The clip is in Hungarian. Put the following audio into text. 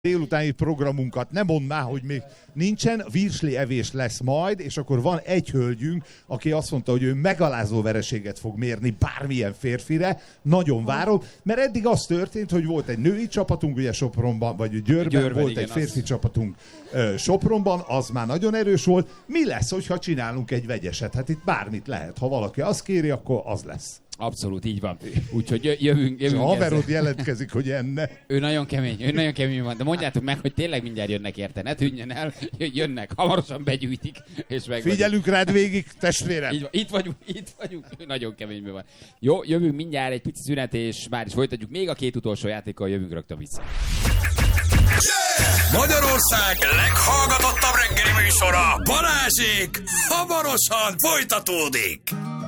délutáni programunkat, nem mondd már, hogy még nincsen, virsli evés lesz majd, és akkor van egy hölgyünk, aki azt mondta, hogy ő megalázó vereséget fog mérni bármilyen férfire. Nagyon várom, mert eddig az történt, hogy volt egy női csapatunk, ugye Sopronban, vagy Győrben volt igen, egy férfi csapatunk Sopronban, az már nagyon erős volt. Mi lesz, hogyha csinálunk egy vegyeset? Hát itt bármit lehet. Ha valaki azt kéri, akkor az lesz. Abszolút, így van. Úgyhogy jövünk a haverod jelentkezik, hogy enne. Ő nagyon kemény van, de mondjátok meg, hogy tényleg mindjárt jönnek érte. Ne tűnjön el, jönnek, hamarosan begyűjtik, és meg. Figyelünk rád végig, testvérem. Itt vagyunk, ő nagyon keményben van. Jó, jövünk mindjárt egy pici szünet, és már is folytatjuk. Még a két utolsó játékkal jövünk rögtön vissza. Magyarország leghallgatottabb reggeli műsora, Balázsék, hamarosan folytatódik.